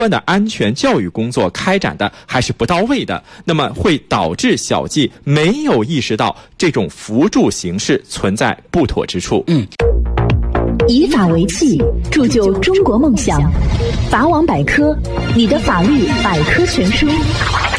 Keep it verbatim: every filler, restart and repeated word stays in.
关的安全教育工作开展的还是不到位的，那么会导致小纪没有意识到这种扶助形式存在不妥之处。 嗯， 以法为器，铸就中国梦想。法网百科，你的法律百科全书。